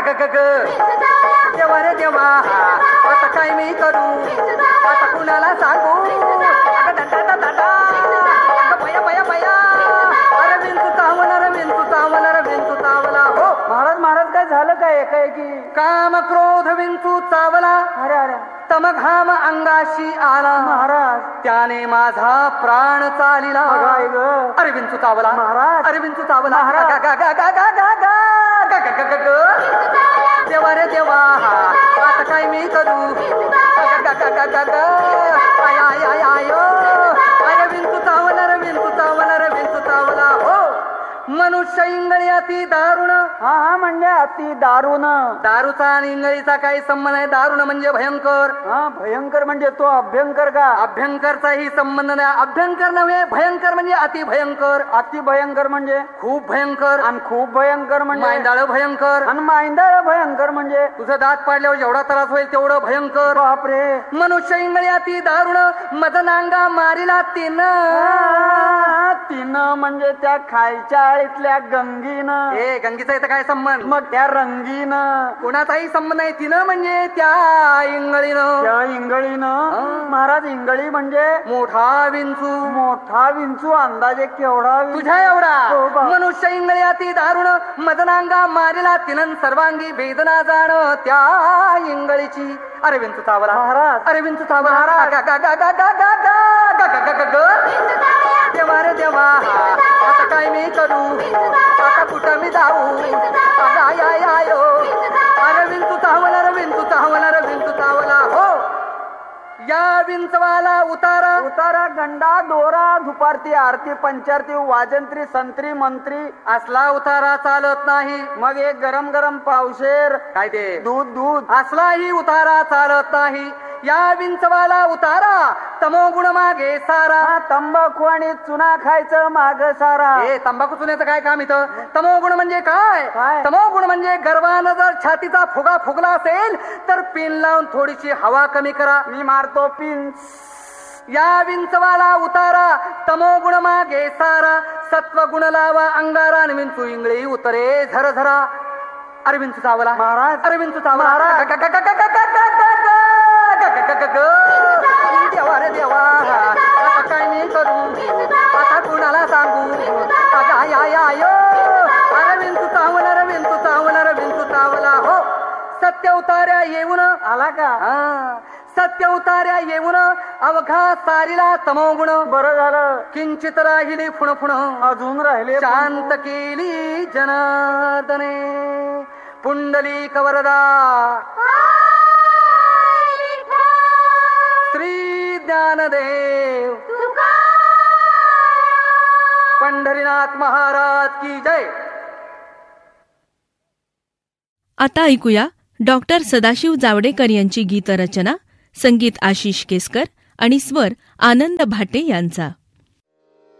देवा रे देवा आता काय मी करू आता कुणाला सांगू भया भया भया अरे विंचू चावला हो महाराज महाराज काय झालं काय एकाएकी काम क्रोध विंचू चावला अरे अरे तमघाम अंगाशी आला महाराज त्याने माझा प्राण चालिला अरे विंचू चावला महाराज अरे विंचू चावला देवा रे देवा आता काय मी करू अरे विंचू चावला हो मनुष्य इंगळी अति दारुण हा म्हणजे अति दारुण दारूचा आणि इंगळीचा काही संबंध आहे दारुण म्हणजे भयंकर हा भयंकर म्हणजे तो अभ्यंकर का अभ्यंकरचाही संबंध नाही अभ्यंकर नव्हे भयंकर म्हणजे अति भयंकर अति भयंकर म्हणजे खूप भयंकर आणि खूप भयंकर म्हणजे मांदाळ भयंकर आणि मांदाळ भयंकर म्हणजे तुझं दात पाडल्यावर जेवढा त्रास होईल तेवढं भयंकर बापरे मनुष्य इंगळी अति दारुण मदनांगा मारिला तिनं म्हणजे त्या खालच्या आळीतल्या गंगीनं ए गंगीचा इथं काय संबंध मग त्या रंगीनं कोणाचाही संबंध नाही तिनं म्हणजे त्या इंगळीनं त्या इंगळीनं महाराज इंगळी म्हणजे मोठा विंचू अंदाजे केवढा तुझ्या एवढा हो बा. मनुष्य इंगळी अति दारुण मदनांगा मारिला तिनं सर्वांगी वेदना जाण त्या इंगळीची अरे विंचू चावला महाराज अरे विंचू चावला देवा रे देवा आता काय मी करू आता कुठं मी जाऊ आयो अरे विंचू चावला हो या विंचवाला उतारा गंडा दोरा दुपारती आरती पंचारती वाजंत्री संत्री मंत्री असला उतारा चालत नाही मग एक गरम गरम पावशेर काय ते दूध असलाही उतारा चालत नाही या विंचवाला उतारा तमोगुण मागे सारा तंबाखू आणि चुना खायचं माग सारा हे तंबाखू चुन्याचं काय काम इथं तमोगुण म्हणजे काय तमोगुण म्हणजे गर्वानं जर छातीचा फुगा फुगला असेल तर पिन लावून थोडीशी हवा कमी करा मी मारतो पिन या विंचवाला उतारा तमोगुण मागे सारा सत्वगुण लावा अंगारा आणि विंचू इंगळी उतरे झरझरा अरे विंचू चावला महाराज अरे विंचू चावला देवा रे देवा आता काय मी करू आता कुणाला सांगू अरे विंचू चावला हो सत्य उतार्या येऊन आला का सत्य उतार्या येऊन अवघा सारीला तमोगुण बरं झालं किंचित राहिली फुण अजून राहिले शांत केली जनार्दने पुंडलिक वरदा श्री ज्ञानदेव पंढरीनाथ महाराज की जय. आता ऐकूया डॉक्टर सदाशिव जावडेकर यांची गीतरचना, संगीत आशिष केसकर आणि स्वर आनंद भाटे यांचा.